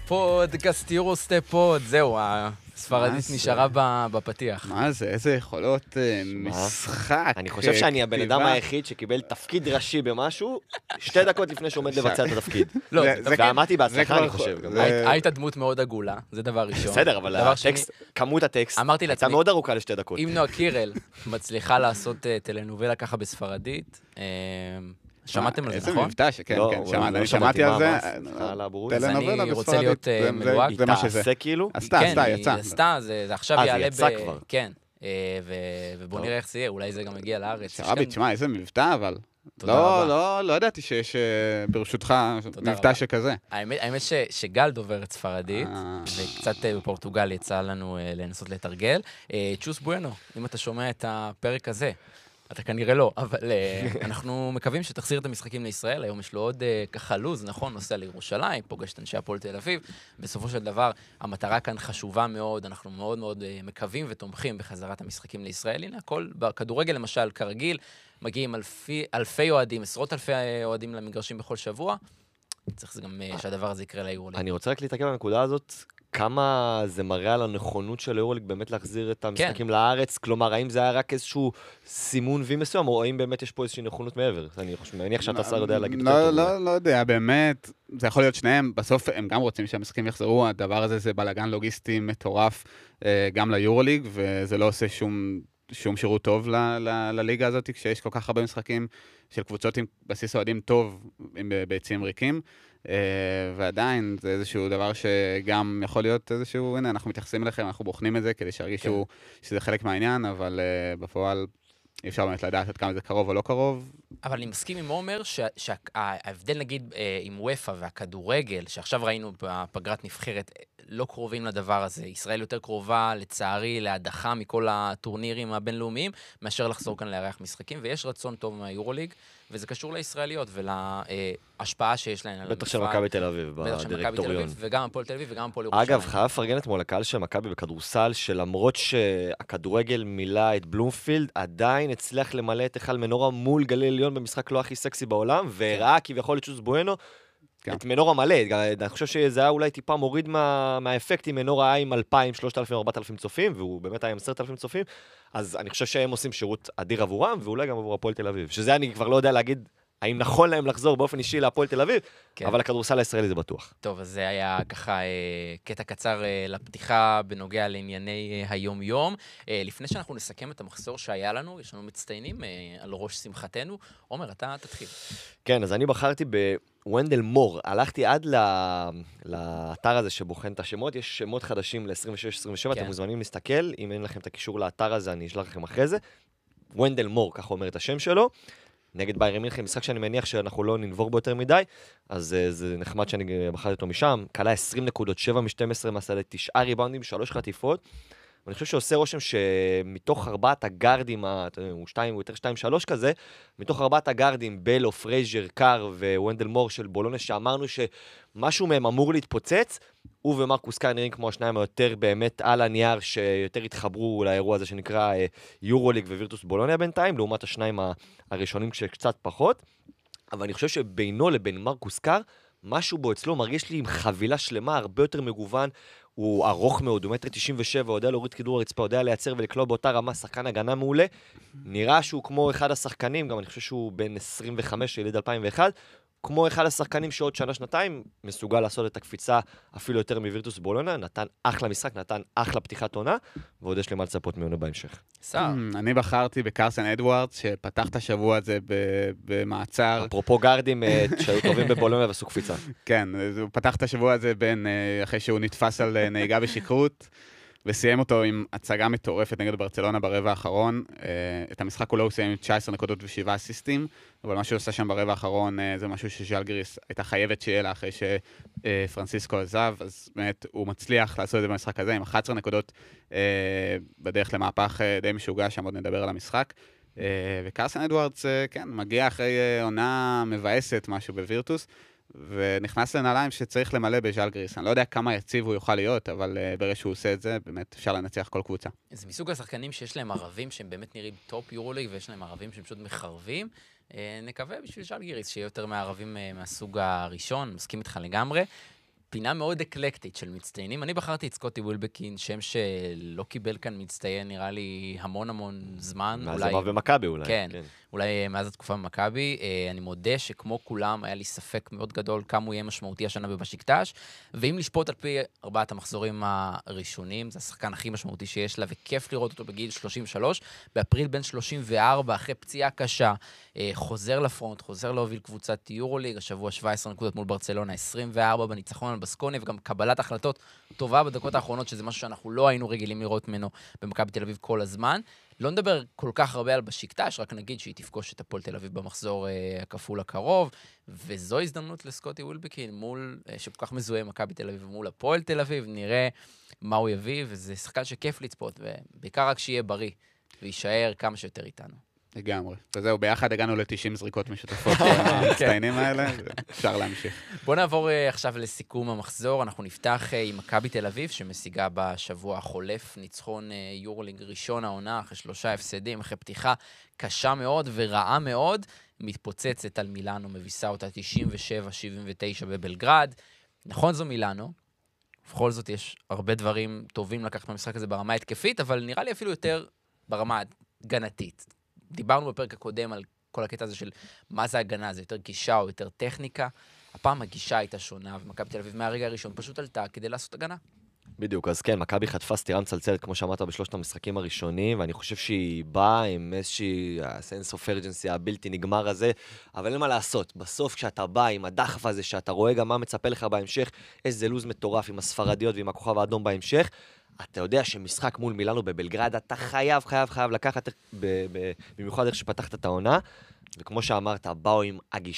פודקאסט יורוסטי פוד, זהו, הספרדית נשארה בפתיח. מה זה, איזה יכולות משחק. אני חושב שאני הבן אדם היחיד שקיבל תפקיד ראשי במשהו, 2 דקות לפני שעומד לבצע את התפקיד. לא, ועמדתי בהצלחה, אני חושב. היית דמות מאוד עגולה, זה דבר ראשון. בסדר, אבל כמות הטקסט הייתה מאוד ארוכה ל2 דקות. אם נועה קירל מצליחה לעשות טלנובלה ככה בספרדית, שמעתם על זה, נכון? איזה מבטא שכן, כן, שמעתי על זה. טלנובלה בספרדית, זה מה שזה. עשה כאילו? עשתה, יצא. עשתה, זה עכשיו יעלה זה יצא כבר. כן, ובוא נראה איך זה יהיה, אולי זה גם מגיע לארץ. שרבי, תשמע, איזה מבטא, אבל... לא ידעתי שיש ברשותך מבטא שכזה. האמת שגל דוברת ספרדית, וקצת בפורטוגל יצא לנו לנסות לתרגל. צ'וס בואנו, אם אתה שומע את הפרק הזה, אתה כנראה לא, אבל אנחנו מקווים שתחזיר את המשחקים לישראל. היום יש לו עוד ככה לוז, נכון? נוסע לירושלים, פוגש את אנשי הפועל תל אביב. בסופו של דבר, המטרה כאן חשובה מאוד, אנחנו מאוד מאוד מקווים ותומכים בחזרת המשחקים לישראל. הנה, הכל בכדורגל למשל, כרגיל, מגיעים אלפי אוהדים, עשרות אלפי אוהדים למגרשים בכל שבוע. צריך גם שהדבר הזה יקרה ליורוליג. אני רוצה רק להתעכב על הנקודה הזאת, כמה זה מראה על הנכונות של היורוליג באמת להחזיר את המשחקים לארץ, כלומר, האם זה היה רק איזשהו סימון וי מסוים, או האם באמת יש פה איזושהי נכונות מעבר? אני מניח שאתה שר יודע להגיד יותר טוב. לא יודע, באמת, זה יכול להיות שניהם, בסוף הם גם רוצים שהמשחקים יחזרו, הדבר הזה זה בלגן לוגיסטי מטורף גם ליורוליג, וזה לא עושה שום שירות טוב לליגה הזאת, כשיש כל כך הרבה משחקים של קבוצות עם בסיס אוהדים טוב, ביציעים ריקים, ועדיין זה איזשהו דבר שגם יכול להיות איזשהו, הנה, אנחנו מתייחסים אליכם, אנחנו בוחנים את זה כדי שירגישו שזה חלק מהעניין, אבל בפועל אי אפשר באמת לדעת עד כמה זה קרוב או לא קרוב. אבל אני מסכים עם עומר שההבדל נגיד עם וופא והכדורגל, שעכשיו ראינו בפגרת נבחרת, לא קרובים לדבר הזה. ישראל יותר קרובה, לצערי, להדחה מכל הטורנירים הבינלאומיים, מאשר לחזור כאן לארח משחקים, ויש רצון טוב מהיורוליג, וזה קשור לישראליות ולהשפעה שיש להן. בטח של מכבי תל אביב, בדירקטוריון. וגם הפועל תל אביב וגם הפועל ירושלים. אגב, חייב לפרגן אתמול לקהל של מכבי בכדורסל, שלמרות שהכדורגל מילא את בלומפילד, עדיין הצליח למלא את היכל מנורה מול גליל עליון במשחק לא הכי סקסי בעולם, וראה כביכול את צ'וס בואנו, את מנורה מלא. אני חושב שזה היה אולי טיפה מוריד מהאפקט, אם מנורה היה עם 2,000, 3,000, 4,000 צופים, והוא באמת היה עם 10,000 צופים, אז אני חושב שהם עושים שירות אדיר עבורם, ואולי גם עבור הפועל תל אביב. שזה אני כבר לא יודע להגיד האם נכון להם לחזור באופן אישי להפועל תל אביב, אבל הכדורסל הישראלי זה בטוח. טוב, אז זה היה ככה קטע קצר לפתיחה בנוגע לענייני היום-יום. לפני שאנחנו נסכם את המחזור שהיה לנו, יש לנו מצטיינים על ראש שמחתנו. עומר, אתה תתחיל. כן, אז אני בחרתי בוונדל מור. הלכתי עד לאתר הזה שבוחן את השמות. יש שמות חדשים ל-26-27, אתם מוזמנים להסתכל. אם אין לכם את הקישור לאתר הזה, אני אשלח לכם אחרי זה. וונדל מור, ככה אומר את השם שלו. נגד ביירן מינכן, משחק שאני מניח שאנחנו לא ננבור בו יותר מדי, אז זה נחמד שאני בחרתי אותו משם, קלה 20 נקודות, 7 מ-12 מסעדה, 9 ריבאונדים, 3 חטיפות, ואני חושב שעושה רושם שמתוך 4 הגארדים, הוא יותר 2-3 כזה, מתוך 4 הגארדים, בלו, פרייזר, קאר וונדל מור של בולונה, שאמרנו שמשהו מהם אמור להתפוצץ, הוא ומרקוס קאר נראים כמו השניים היותר באמת על הנייר, שיותר התחברו לאירוע הזה שנקרא יורוליג ווירטוס בולוניה בינתיים, לעומת השניים הראשונים שקצת פחות, אבל אני חושב שבינו לבין מרקוס קאר, משהו בו אצלו מרגיש לי עם חבילה שלמה, הרבה יותר מגוון, הוא ארוך מאוד, הוא 1.97 מטר, יודע להוריד כדור הרצפה, יודע לייצר ולקלוע באותה רמה, שחקן הגנה מעולה, נראה שהוא כמו אחד השחקנים, גם אני חושב שהוא בין 25 יליד 2001, כמו אחד השחקנים שעוד שנה-שנתיים מסוגל לעשות את הקפיצה אפילו יותר מווירטוס בולונה, נתן אחלה משחק, נתן אחלה פתיחת עונה, ועוד יש לי מה לצפות ממנו בהמשך. אני בחרתי בקרסן אדוארדס, שפתח את השבוע הזה במעצר. אפרופו גארדים שהיו טובים בבולונה ועשו קפיצה. כן, הוא פתח את השבוע הזה אחרי שהוא נתפס על נהיגה בשכרות, וסיים אותו עם הצגה מטורפת נגד ברצלונה ברבע האחרון. את המשחק הוא לא סיים עם 19 נקודות ו7 אסיסטים, אבל מה שהוא עושה שם ברבע האחרון זה משהו שז'אלגיריס הייתה חייבת שיהיה לה אחרי שפרנסיסקו עזב, אז באמת הוא מצליח לעשות את זה במשחק הזה עם 11 נקודות בדרך למהפך די משוגע, שם עוד נדבר על המשחק. וקרסן אדוארדס, כן, מגיע אחרי עונה מבאסת משהו בווירטוס, ונכנס לנעליים שצריך למלא בז'אלגיריס. אני לא יודע כמה יציב הוא יוכל להיות, אבל ברגע שהוא עושה את זה, באמת אפשר לנצח כל קבוצה. זה מסוג השחקנים שיש להם ערבים שהם באמת נראים טופ יורוליג, ויש להם ערבים שהם פשוט מחרבים. נקווה בשביל ז'אלגיריס שיהיה יותר מהערבים מהסוג הראשון, מסכים איתך לגמרי. פינה מאוד אקלקטית של מצטיינים. אני בחרתי את סקוטי ווילבקין, שם שלא קיבל כאן מצטיין, נראה לי המון זמן. מאז עבר במכבי אולי. כן, אולי מאז התקופה במכבי. אני מודה שכמו כולם, היה לי ספק מאוד גדול כמה הוא יהיה משמעותי השנה בבשיקטש, ואם לשפוט על פי 4 המחזורים הראשונים, זה השחקן הכי משמעותי שיש לה, וכיף לראות אותו בגיל 33, באפריל בין 34, אחרי פציעה קשה, חוזר לפרונט, חוזר להוביל קבוצת יורוליג, השבוע 17 נקודות מול ברצלונה, 24 בניצחון על בסקוני, וגם קבלת החלטות טובה בדקות האחרונות, שזה משהו שאנחנו לא היינו רגילים לראות ממנו במכבי תל אביב כל הזמן. לא נדבר כל כך הרבה על בשיקטש, רק נגיד שהיא תפגוש את הפועל תל אביב במחזור הכפול הקרוב, וזו הזדמנות לסקוטי ווילבקין, שכל כך מזוהה מכבי תל אביב מול הפועל תל אביב, נראה מה הוא יביא, וזה שחקן שכיף לצפות, ובעיקר רק שיהיה בריא, ויישאר כמה שיותר איתנו. לגמרי. וזהו, ביחד הגענו ל-90 זריקות משותפות המצטיינים האלה, אפשר להמשיך. בואו נעבור עכשיו לסיכום המחזור. אנחנו נפתח עם מכבי תל אביב, שמשיגה בשבוע החולף ניצחון יורולינג ראשון העונה, אחרי 3 הפסדים, אחרי פתיחה קשה מאוד ורעה מאוד, מתפוצצת על מילאנו, מביסה אותה 97-79 בבלגרד. נכון זו מילאנו, בכל זאת יש הרבה דברים טובים לקחת מהמשחק הזה ברמה התקפית, אבל נראה לי אפילו יותר ברמה הגנתית. דיברנו בפרק הקודם על כל הקטע הזה של מה זה הגנה, זה יותר גישה או יותר טכניקה. הפעם הגישה הייתה שונה, ומכבי תל אביב מהרגע הראשון פשוט עלתה כדי לעשות הגנה. בדיוק, אז כן, מכבי חטפה סתירה מצלצלת, כמו שאמרת, בשלושת המשחקים הראשונים, ואני חושב שהיא באה עם איזושהי sense of urgency הבלתי נגמר הזה, אבל אין מה לעשות. בסוף כשאתה בא עם הדחף הזה, שאתה רואה גם מה מצפה לך בהמשך, איזה לוז מטורף עם הספרדיות ועם הכוכב האדום בהמשך, אתה יודע שמשחק מול מילאנו בבלגרד, אתה חייב לקחת, במיוחד איך שפתחת את העונה, וכמו שאמרת, באו עם